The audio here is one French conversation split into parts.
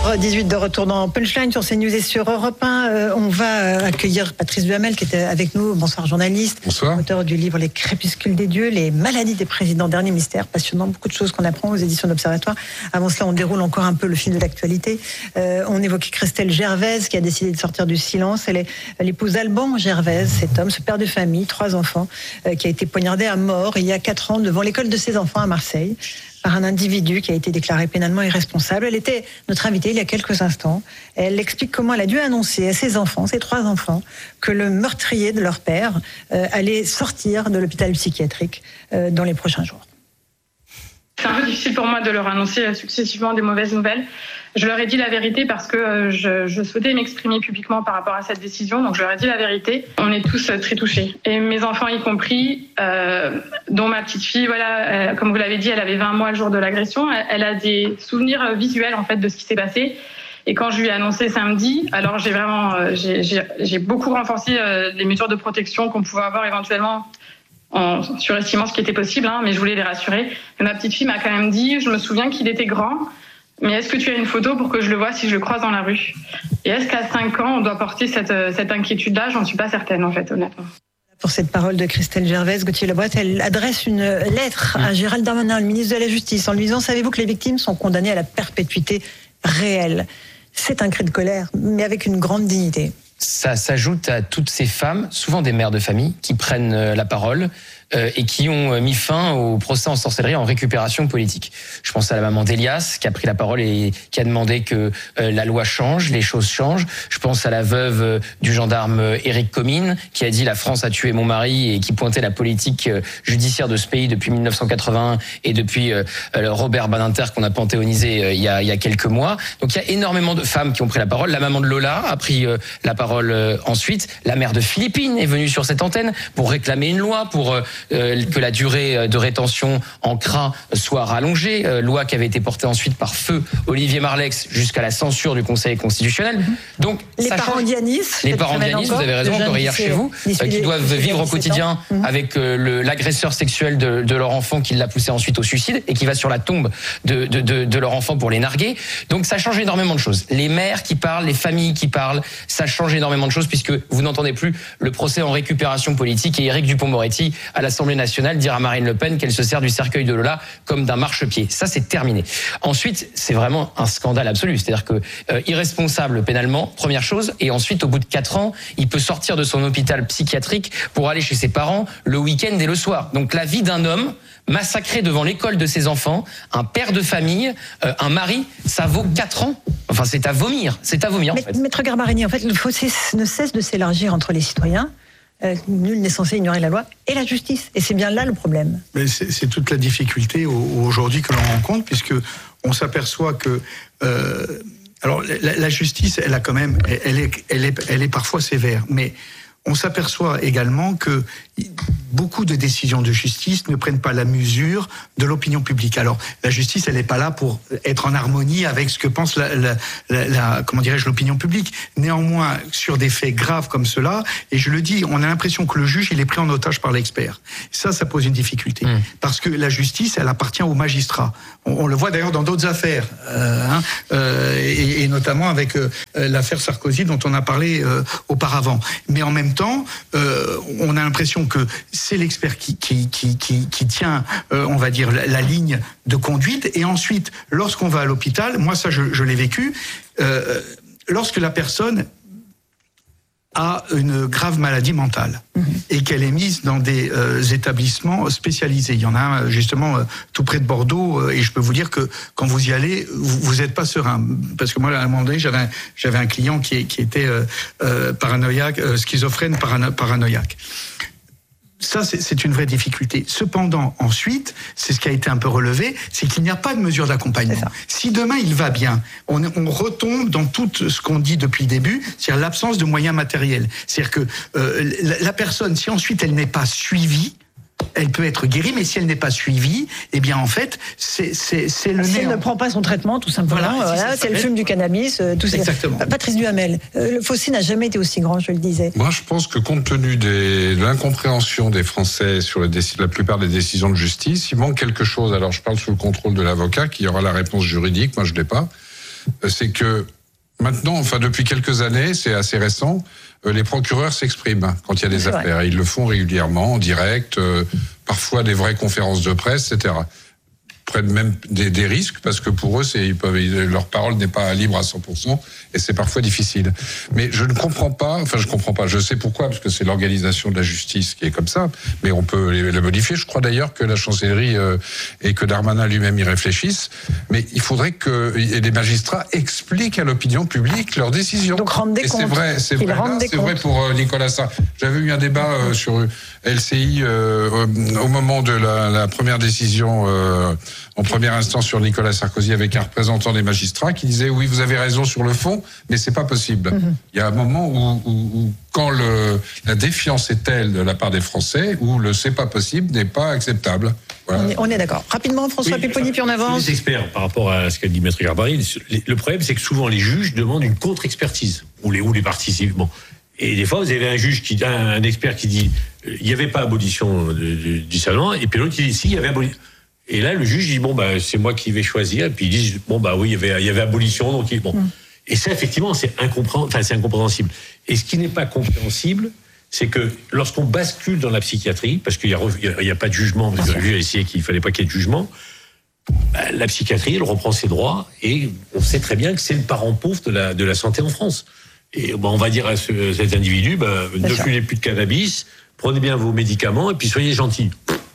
18 de retour dans Punchline sur CNews et sur Europe 1. On va accueillir Patrice Duhamel qui était avec nous. Bonsoir journaliste. Bonsoir. Auteur du livre Les crépuscules des dieux, les maladies des présidents, dernier mystère. Passionnant, beaucoup de choses qu'on apprend aux éditions d'Observatoire. Avant cela, on déroule encore un peu le fil de l'actualité. On évoquait Christelle Gervaise qui a décidé de sortir du silence. Elle est l'épouse d'Alban Gervaise, cet homme, ce père de famille, 3 enfants, qui a été poignardé à mort il y a 4 ans devant l'école de ses enfants à Marseille, par un individu qui a été déclaré pénalement irresponsable. Elle était notre invitée il y a quelques instants. Elle explique comment elle a dû annoncer à ses enfants, ses 3 enfants, que le meurtrier de leur père allait sortir de l'hôpital psychiatrique dans les prochains jours. C'est un peu difficile pour moi de leur annoncer successivement des mauvaises nouvelles. Je leur ai dit la vérité parce que je souhaitais m'exprimer publiquement par rapport à cette décision. Donc je leur ai dit la vérité. On est tous très touchés. Et mes enfants y compris, dont ma petite fille, voilà, comme vous l'avez dit, elle avait 20 mois le jour de l'agression. Elle a des souvenirs visuels en fait de ce qui s'est passé. Et quand je lui ai annoncé samedi, alors j'ai beaucoup renforcé les mesures de protection qu'on pouvait avoir éventuellement en surestimant ce qui était possible, mais je voulais les rassurer. Mais ma petite fille m'a quand même dit, je me souviens qu'il était grand, mais est-ce que tu as une photo pour que je le voie si je le croise dans la rue ? Et est-ce qu'à 5 ans, on doit porter cette inquiétude-là ? J'en suis pas certaine, en fait, honnêtement. Pour cette parole de Christelle Gervaise, Gauthier Lebret, elle adresse une lettre à Gérald Darmanin, le ministre de la Justice, en lui disant « Savez-vous que les victimes sont condamnées à la perpétuité réelle ?» C'est un cri de colère, mais avec une grande dignité. Ça s'ajoute à toutes ces femmes, souvent des mères de famille, qui prennent la parole et qui ont mis fin au procès en sorcellerie en récupération politique. Je pense à la maman d'Elias qui a pris la parole et qui a demandé que la loi change, les choses changent. Je pense à la veuve du gendarme Éric Comines qui a dit « La France a tué mon mari » et qui pointait la politique judiciaire de ce pays depuis 1981 et depuis Robert Badinter qu'on a panthéonisé il y a quelques mois. Donc il y a énormément de femmes qui ont pris la parole. La maman de Lola a pris la parole ensuite. La mère de Philippine est venue sur cette antenne pour réclamer une loi pour que la durée de rétention en CRA soit rallongée, loi qui avait été portée ensuite par feu Olivier Marleix jusqu'à la censure du Conseil constitutionnel. Donc les parents d'Yanis, vous avez raison, encore hier chez vous, qui doivent vivre au quotidien avec l'agresseur sexuel de leur enfant qui l'a poussé ensuite au suicide et qui va sur la tombe de leur enfant pour les narguer. Donc ça change énormément de choses. Les mères qui parlent, les familles qui parlent, ça change énormément de choses puisque vous n'entendez plus le procès en récupération politique et Éric Dupond-Moretti à l'Assemblée nationale dire à Marine Le Pen qu'elle se sert du cercueil de Lola comme d'un marchepied. Ça, c'est terminé. Ensuite, c'est vraiment un scandale absolu. C'est-à-dire que irresponsable pénalement, première chose, et ensuite, au bout de 4 ans, il peut sortir de son hôpital psychiatrique pour aller chez ses parents le week-end et le soir. Donc la vie d'un homme massacré devant l'école de ses enfants, un père de famille, un mari, ça vaut 4 ans. Enfin, c'est à vomir. C'est à vomir, en fait. Maître Garbarini, en fait, le fossé ne cesse de s'élargir entre les citoyens. Nul n'est censé ignorer la loi et la justice. Et c'est bien là le problème. Mais c'est toute la difficulté aujourd'hui que l'on rencontre, puisque on s'aperçoit que alors la justice, elle a quand même, elle est parfois sévère, mais on s'aperçoit également que beaucoup de décisions de justice ne prennent pas la mesure de l'opinion publique. Alors, la justice, elle n'est pas là pour être en harmonie avec ce que pense l'opinion publique. Néanmoins, sur des faits graves comme cela, et je le dis, on a l'impression que le juge, il est pris en otage par l'expert. Ça pose une difficulté. Parce que la justice, elle appartient aux magistrats. On le voit d'ailleurs dans d'autres affaires, et notamment avec l'affaire Sarkozy dont on a parlé auparavant. Mais en même temps, on a l'impression que c'est l'expert qui tient, on va dire, la ligne de conduite. Et ensuite, lorsqu'on va à l'hôpital, moi ça je l'ai vécu, lorsque la personne a une grave maladie mentale et qu'elle est mise dans des établissements spécialisés. Il y en a un justement tout près de Bordeaux et je peux vous dire que quand vous y allez, vous n'êtes pas serein. Parce que moi, à un moment donné, j'avais un client qui était paranoïaque, schizophrène paranoïaque. Ça, c'est une vraie difficulté. Cependant, ensuite, c'est ce qui a été un peu relevé, c'est qu'il n'y a pas de mesure d'accompagnement. Si demain il va bien, on retombe dans tout ce qu'on dit depuis le début, c'est-à-dire l'absence de moyens matériels. C'est-à-dire que la personne, si ensuite elle n'est pas suivie, elle peut être guérie, mais si elle n'est pas suivie, eh bien en fait, c'est le néant. Si elle ne prend pas son traitement, tout simplement, si elle fume du cannabis, tout ça. Exactement. Patrice Duhamel, le fossé n'a jamais été aussi grand, je le disais. Moi, je pense que compte tenu de l'incompréhension des Français sur la plupart des décisions de justice, il manque quelque chose. Alors, je parle sous le contrôle de l'avocat qui aura la réponse juridique, moi je l'ai pas. c'est que maintenant, enfin depuis quelques années, c'est assez récent, les procureurs s'expriment quand il y a des affaires. Ils le font régulièrement, en direct, parfois des vraies conférences de presse, etc. Prennent même des risques parce que pour eux, leur parole n'est pas libre à 100% et c'est parfois difficile. Mais je ne comprends pas, je sais pourquoi, parce que c'est l'organisation de la justice qui est comme ça, mais on peut les modifier. Je crois d'ailleurs que la chancellerie et que Darmanin lui-même y réfléchissent, mais il faudrait que les magistrats expliquent à l'opinion publique leurs décisions. Donc rendez compte. C'est vrai pour Nicolas Sarkozy. J'avais eu un débat sur LCI au moment de la première décision en première instance sur Nicolas Sarkozy avec un représentant des magistrats qui disait oui, vous avez raison sur le fond, mais c'est pas possible. Il y a un moment où quand la défiance est telle de la part des Français, où le c'est pas possible n'est pas acceptable. Voilà. On est d'accord. Rapidement, François Pupponi, puis on avance. Les experts, par rapport à ce qu'a dit Maître Garbarri, le problème c'est que souvent les juges demandent une contre-expertise, ou les participants. Et des fois, vous avez un expert qui dit il n'y avait pas abolition du discernement, et puis l'autre qui dit si, il y avait abolition. Et là, le juge dit c'est moi qui vais choisir. Et puis ils disent oui, il y avait abolition, donc Et ça, effectivement, c'est incompréhensible. Et ce qui n'est pas compréhensible, c'est que lorsqu'on bascule dans la psychiatrie, parce qu'il n'y a pas de jugement, parce que le juge a essayé qu'il fallait pas qu'il y ait de jugement, la psychiatrie, elle reprend ses droits, et on sait très bien que c'est le parent pauvre de la santé en France. Et on va dire à cet individu, ne fumez plus de cannabis, prenez bien vos médicaments, et puis soyez gentils.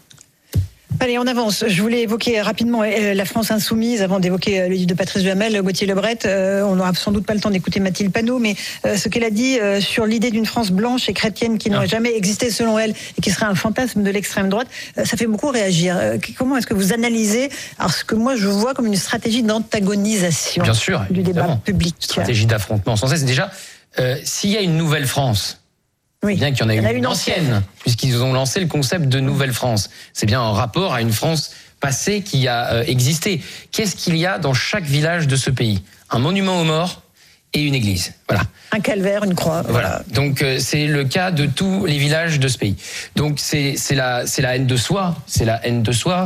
Allez, on avance. Je voulais évoquer rapidement la France insoumise avant d'évoquer le livre de Patrice Duhamel, Gauthier Lebret. On n'aura sans doute pas le temps d'écouter Mathilde Panot, mais ce qu'elle a dit sur l'idée d'une France blanche et chrétienne qui n'aurait jamais existé selon elle et qui serait un fantasme de l'extrême droite, ça fait beaucoup réagir. Comment est-ce que vous analysez ce que moi je vois comme une stratégie d'antagonisation du débat public? Stratégie d'affrontement sans cesse. Déjà, s'il y a une nouvelle France, bien qu'il y en ait une ancienne, puisqu'ils ont lancé le concept de Nouvelle France. C'est bien en rapport à une France passée qui a existé. Qu'est-ce qu'il y a dans chaque village de ce pays? Un monument aux morts et une église. Voilà. Un calvaire, une croix. Voilà. Donc c'est le cas de tous les villages de ce pays. Donc c'est la haine de soi. C'est la haine de soi.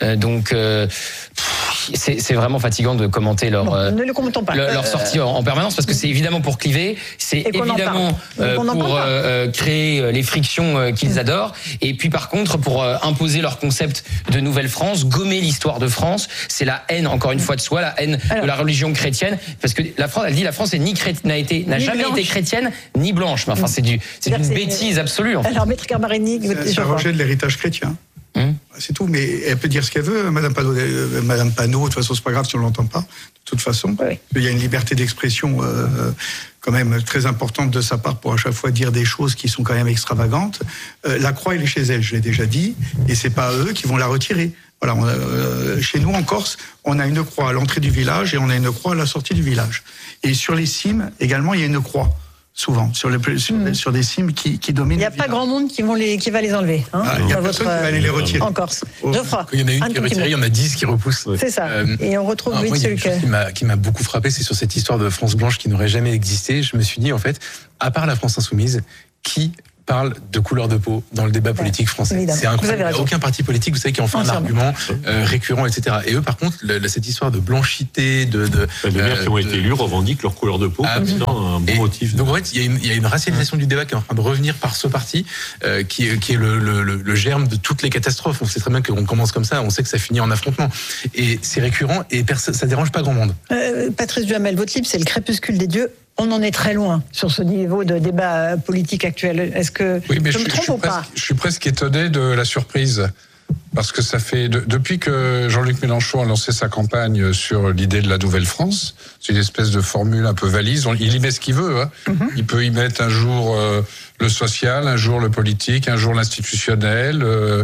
C'est vraiment fatigant de commenter leur ne le commentons pas. Leur sortie en permanence, parce que c'est évidemment pour cliver, c'est évidemment pour créer les frictions qu'ils adorent, et puis par contre pour imposer leur concept de nouvelle France, gommer l'histoire de France. C'est la haine, encore une fois, de soi, la haine de la religion chrétienne, parce que la France, elle dit la France n'a jamais été chrétienne ni blanche. Mais enfin, c'est une bêtise absolue. En fait. Alors, Maître Garbareni, ça rejette l'héritage chrétien. C'est tout, mais elle peut dire ce qu'elle veut, Madame Panot. De toute façon, c'est pas grave si on l'entend pas. De toute façon, il y a une liberté d'expression quand même très importante de sa part pour à chaque fois dire des choses qui sont quand même extravagantes. La croix, elle est chez elle, je l'ai déjà dit, et c'est pas eux qui vont la retirer. Voilà, chez nous en Corse, on a une croix à l'entrée du village et on a une croix à la sortie du village. Et sur les cimes également, il y a une croix. Souvent, sur des cimes qui dominent. Il n'y a pas grand monde qui va les enlever. Il n'y a personne qui va aller les retirer. En Corse. Geoffroy. Il y en a une qui est retirée, il y en a 10 qui repoussent. C'est ça. Et on retrouve celui qui m'a beaucoup frappé, c'est sur cette histoire de France blanche qui n'aurait jamais existé. Je me suis dit, en fait, à part la France insoumise, qui parle de couleur de peau dans le débat politique français? Évidemment. C'est incroyable. Il n'y a aucun parti politique, vous savez, qui en fait un argument récurrent, etc. Et eux, par contre, cette histoire de blanchité, les maires qui ont été élus revendiquent leur couleur de peau comme étant un bon motif. Donc en fait, il y a une racialisation du débat qui est en train de revenir par ce parti, qui est le germe de toutes les catastrophes. On sait très bien qu'on commence comme ça, on sait que ça finit en affrontement. Et c'est récurrent et ça dérange pas grand monde. Patrice Duhamel, votre livre, c'est Le crépuscule des dieux. On en est très loin sur ce niveau de débat politique actuel. Est-ce que je me trompe ou pas? Je suis presque étonné de la surprise. Parce que ça fait depuis que Jean-Luc Mélenchon a lancé sa campagne sur l'idée de la Nouvelle France, c'est une espèce de formule un peu valise. Il y met ce qu'il veut. Il peut y mettre un jour le social, un jour le politique, un jour l'institutionnel.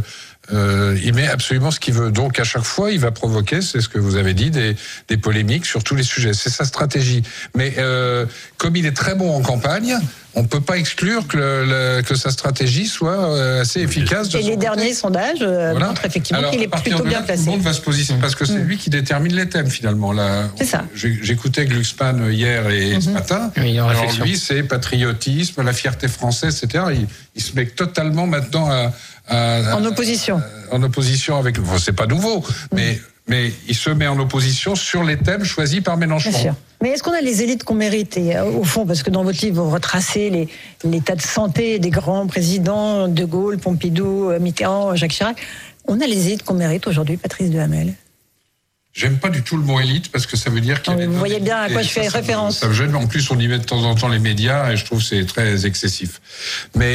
Il met absolument ce qu'il veut. Donc à chaque fois, il va provoquer, c'est ce que vous avez dit, des polémiques sur tous les sujets. C'est sa stratégie. Mais comme il est très bon en campagne, on ne peut pas exclure que sa stratégie soit assez efficace. Et les derniers sondages montrent effectivement qu'il est plutôt bien placé. Tout le monde va se positionner parce que c'est lui qui détermine les thèmes finalement. C'est ça. J'écoutais Glucksmann hier et ce matin. Alors lui, c'est patriotisme, la fierté française, etc. Il se met totalement maintenant en opposition. En opposition avec. Bon, c'est pas nouveau, mais mais il se met en opposition sur les thèmes choisis par Mélenchon. Bien sûr. Mais est-ce qu'on a les élites qu'on mérite? Et, au fond, parce que dans votre livre, vous retracez l'état de santé des grands présidents, De Gaulle, Pompidou, Mitterrand, Jacques Chirac. On a les élites qu'on mérite aujourd'hui, Patrice Duhamel? J'aime pas du tout le mot élite parce que ça veut dire qu'il y a vous voyez bien à quoi je fais référence. Ça me gêne. En plus, on y met de temps en temps les médias et je trouve que c'est très excessif. Mais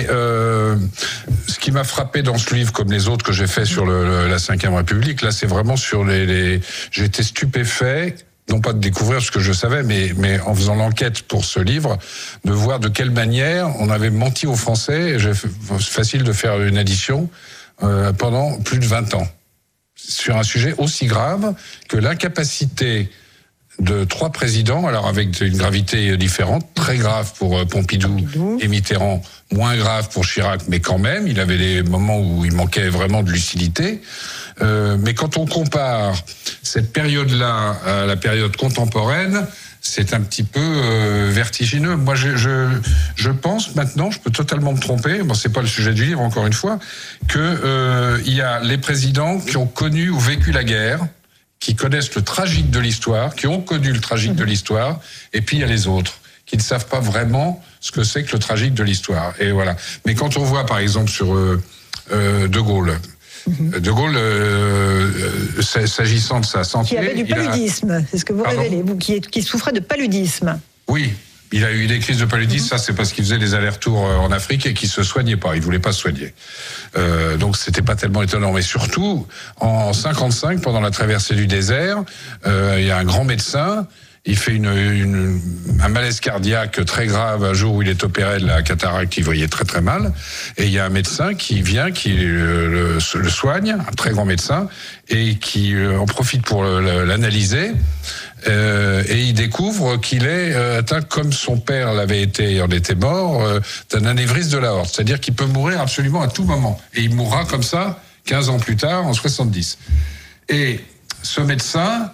ce qui m'a frappé dans ce livre, comme les autres que j'ai fait sur la Ve République, là, c'est vraiment sur j'ai été stupéfait, non pas de découvrir ce que je savais, mais en faisant l'enquête pour ce livre, de voir de quelle manière on avait menti aux Français. C'est facile de faire une addition pendant plus de 20 ans. Sur un sujet aussi grave que l'incapacité de 3 présidents, alors avec une gravité différente, très grave pour Pompidou et Mitterrand, moins grave pour Chirac, mais quand même, il avait des moments où il manquait vraiment de lucidité. Mais quand on compare cette période-là à la période contemporaine, c'est un petit peu vertigineux. Moi, je pense maintenant, je peux totalement me tromper, bon, c'est pas le sujet du livre, encore une fois, que il y a les présidents qui ont connu ou vécu la guerre, qui connaissent le tragique de l'histoire, qui ont connu le tragique de l'histoire, et puis il y a les autres, qui ne savent pas vraiment ce que c'est que le tragique de l'histoire. Et voilà. Mais quand on voit, par exemple, sur De Gaulle, De Gaulle, s'agissant de sa santé... Qui avait du paludisme, c'est ce que vous révélez, vous qui souffrait de paludisme. Oui, il a eu des crises de paludisme, ça c'est parce qu'il faisait des allers-retours en Afrique et qu'il se soignait pas, il voulait pas se soigner. Donc c'était pas tellement étonnant, mais surtout, en 55, pendant la traversée du désert, il y a un grand médecin, il fait un malaise cardiaque très grave un jour où il est opéré de la cataracte, il voyait très très mal, et il y a un médecin qui vient, qui le soigne, un très grand médecin, et qui en profite pour l'analyser, et il découvre qu'il est atteint, comme son père l'avait été, en était mort, d'un anévrisme de l'aorte, c'est-à-dire qu'il peut mourir absolument à tout moment, et il mourra comme ça 15 ans plus tard, en 70. Et ce médecin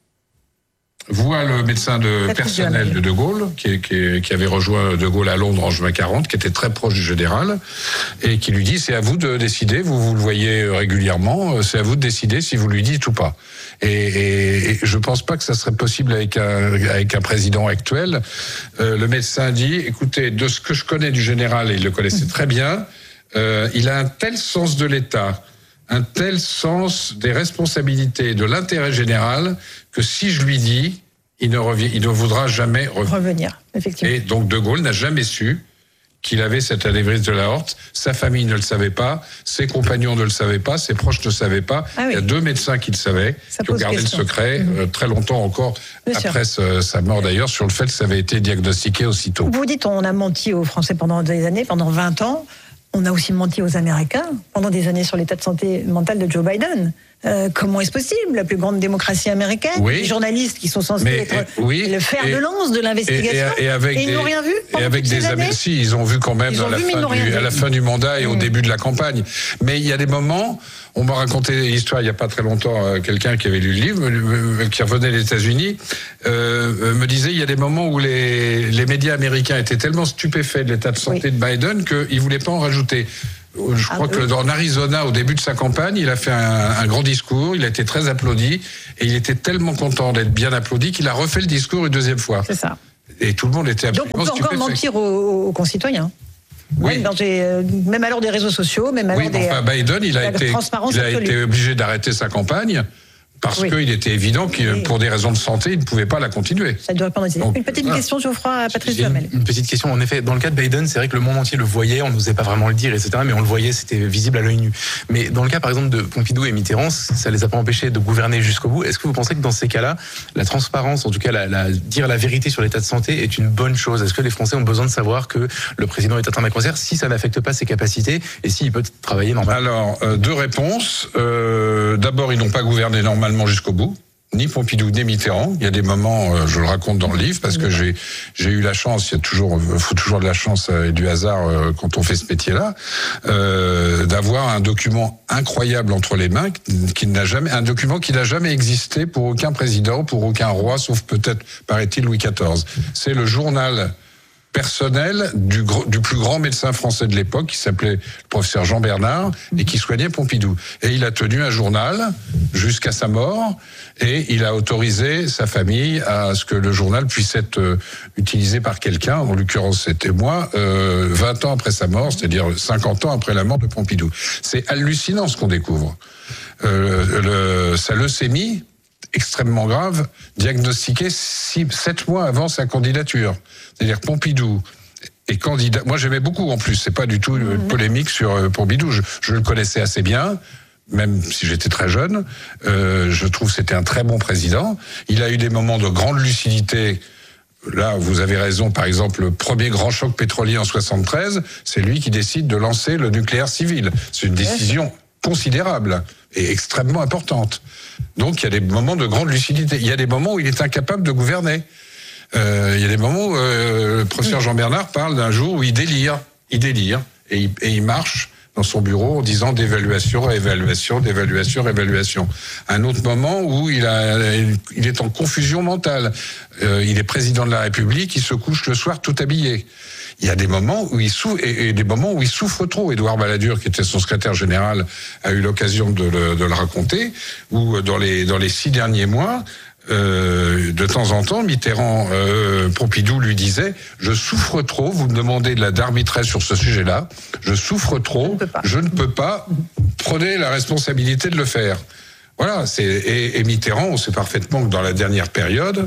voit le médecin personnel de Gaulle, qui avait rejoint De Gaulle à Londres en juin 40, qui était très proche du général, et qui lui dit, c'est à vous de décider, vous le voyez régulièrement, c'est à vous de décider si vous lui dites ou pas. Et je pense pas que ça serait possible avec un président actuel. Le médecin dit, écoutez, de ce que je connais du général, et il le connaissait très bien, il a un tel sens de l'État, un tel sens des responsabilités, de l'intérêt général, que si je lui dis, il ne voudra jamais revenir. Effectivement. Et donc De Gaulle n'a jamais su qu'il avait cet anévrisme de l'aorte. Sa famille ne le savait pas, ses compagnons ne le savaient pas, ses proches ne le savaient pas. Ah oui. Il y a 2 médecins qui le savaient, qui ont gardé le secret très longtemps encore, après sa mort d'ailleurs, sur le fait que ça avait été diagnostiqué aussitôt. Vous dites, on a menti aux Français pendant des années, pendant 20 ans. On a aussi menti aux Américains pendant des années sur l'état de santé mentale de Joe Biden. Comment est-ce possible? La plus grande démocratie américaine, les journalistes qui sont censés être le fer de lance de l'investigation, et ils n'ont rien vu pendant toutes ces années. Si, ils ont vu quand même à la fin du mandat et au début de la campagne. Mais il y a des moments, on m'a raconté l'histoire il n'y a pas très longtemps, quelqu'un qui avait lu le livre, qui revenait des États-Unis, me disait il y a des moments où les médias américains étaient tellement stupéfaits de l'état de santé de Biden qu'ils ne voulaient pas en rajouter. Je crois que dans l'Arizona, au début de sa campagne, il a fait un grand discours, il a été très applaudi, et il était tellement content d'être bien applaudi qu'il a refait le discours une 2e fois. C'est ça. Et tout le monde était absolument stupéfait. Donc on peut encore mentir aux concitoyens. Oui. Même à l'heure des réseaux sociaux, même à l'heure des... Biden, il a été obligé d'arrêter sa campagne, parce qu'il était évident que pour des raisons de santé, il ne pouvait pas la continuer. Ça doit répondre. Une petite question, Geoffroy, à Patrice Duhamel. Une petite question. En effet, dans le cas de Biden, c'est vrai que le monde entier le voyait, on n'osait pas vraiment le dire, etc. Mais on le voyait, c'était visible à l'œil nu. Mais dans le cas, par exemple, de Pompidou et Mitterrand, ça les a pas empêchés de gouverner jusqu'au bout. Est-ce que vous pensez que dans ces cas-là, la transparence, en tout cas, dire la vérité sur l'état de santé est une bonne chose? Est-ce que les Français ont besoin de savoir que le président est atteint d'un cancer si ça n'affecte pas ses capacités et s'il peut travailler normalement? Alors, 2 réponses. D'abord, ils n'ont pas gouverné normalement jusqu'au bout. Ni Pompidou, ni Mitterrand. Il y a des moments, je le raconte dans le livre, parce que j'ai eu la chance, faut toujours de la chance et du hasard quand on fait ce métier-là, d'avoir un document incroyable entre les mains, un document qui n'a jamais existé pour aucun président, pour aucun roi, sauf peut-être, paraît-il, Louis XIV. C'est le journal personnel du plus grand médecin français de l'époque, qui s'appelait le professeur Jean Bernard, et qui soignait Pompidou. Et il a tenu un journal jusqu'à sa mort, et il a autorisé sa famille à ce que le journal puisse être utilisé par quelqu'un, en l'occurrence c'était moi, 20 ans après sa mort, c'est-à-dire 50 ans après la mort de Pompidou. C'est hallucinant ce qu'on découvre. Sa leucémie, extrêmement grave, diagnostiquée 7 mois avant sa candidature. C'est-à-dire Pompidou est candidat. Moi, j'aimais beaucoup en plus. C'est pas du tout une polémique sur Pompidou. Je le connaissais assez bien, même si j'étais très jeune. Je trouve que c'était un très bon président. Il a eu des moments de grande lucidité. Là, vous avez raison. Par exemple, le premier grand choc pétrolier en 73, c'est lui qui décide de lancer le nucléaire civil. C'est une décision considérable et extrêmement importante. Donc, il y a des moments de grande lucidité. Il y a des moments où il est incapable de gouverner. Il y a des moments où le professeur Jean Bernard parle d'un jour où il délire, et il marche dans son bureau en disant d'évaluation, évaluation, d'évaluation, réévaluation. Un autre moment où il est en confusion mentale. Il est président de la République, il se couche le soir tout habillé. Il y a des moments où il souffre, et des moments où il souffre trop. Édouard Balladur, qui était son secrétaire général, a eu l'occasion de le raconter, où dans les 6 derniers mois, de temps en temps, Mitterrand, Pompidou lui disait « Je souffre trop, vous me demandez de d'arbitrer sur ce sujet-là, je souffre trop, je ne peux pas, prenez la responsabilité de le faire ». Voilà, et Mitterrand, on sait parfaitement que dans la dernière période,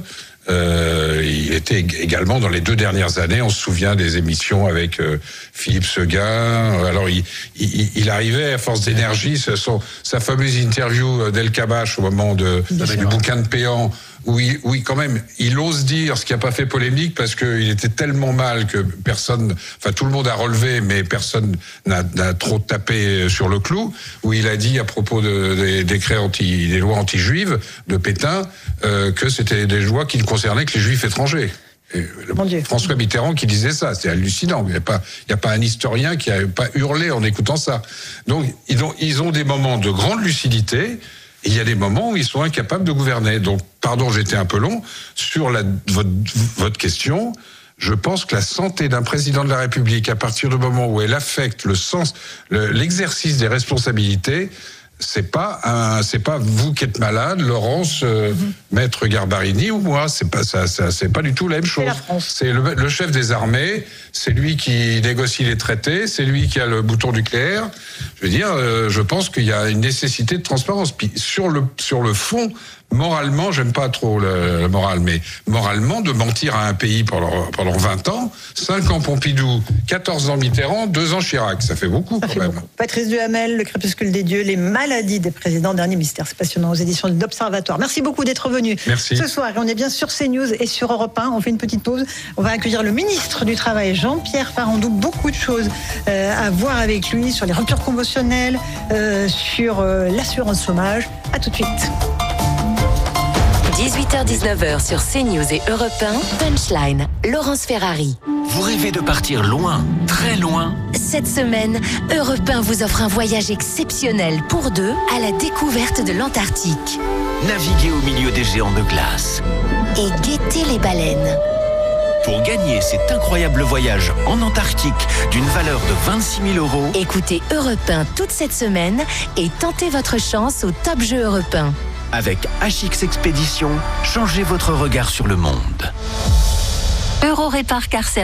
il était également dans les 2 dernières années, on se souvient des émissions avec Philippe Seguin. Alors il arrivait à force d'énergie, sa fameuse interview d'El Kabash au moment du bouquin de Péan, où quand même, il ose dire ce qui n'a pas fait polémique parce qu'il était tellement mal que tout le monde a relevé, mais personne n'a trop tapé sur le clou, où il a dit à propos des lois anti-juives de Pétain, que c'était des lois qui ne concernaient que les juifs étrangers. François Mitterrand qui disait ça, c'est hallucinant. Il n'y a pas un historien qui n'a pas hurlé en écoutant ça. Donc, ils ont des moments de grande lucidité. Il y a des moments où ils sont incapables de gouverner. Donc, pardon, j'étais un peu long. Sur votre question, je pense que la santé d'un président de la République, à partir du moment où elle affecte l'exercice des responsabilités, c'est pas vous qui êtes malade, Laurence, Maître Garbarini ou moi. C'est pas du tout la même chose. C'est le chef des armées, c'est lui qui négocie les traités, c'est lui qui a le bouton nucléaire. Je veux dire, je pense qu'il y a une nécessité de transparence. Puis sur le fond, moralement, j'aime pas trop la morale, mais moralement, de mentir à un pays pendant 20 ans, 5 ans Pompidou, 14 ans Mitterrand, 2 ans Chirac, ça fait beaucoup quand même. Patrice Duhamel, Le Crépuscule des dieux, les maladies des présidents, dernier mystère, c'est passionnant, aux éditions de l'Observatoire. Merci beaucoup d'être venu. Merci. Ce soir, on est bien sur CNews et sur Europe 1, on fait une petite pause, on va accueillir le ministre du Travail, Jean-Pierre Farandou, beaucoup de choses à voir avec lui sur les ruptures conventionnelles, sur l'assurance chômage. À tout de suite. 18h-19h sur CNews et Europe 1, Punchline, Laurence Ferrari. Vous rêvez de partir loin, très loin? Cette semaine, Europe 1 vous offre un voyage exceptionnel pour 2 à la découverte de l'Antarctique. Naviguez au milieu des géants de glace. Et guettez les baleines. Pour gagner cet incroyable voyage en Antarctique d'une valeur de 26 000 €. Écoutez Europe 1 toute cette semaine et tentez votre chance au Top Jeu Europe 1. Avec HX Expédition, changez votre regard sur le monde. Eurorépar Car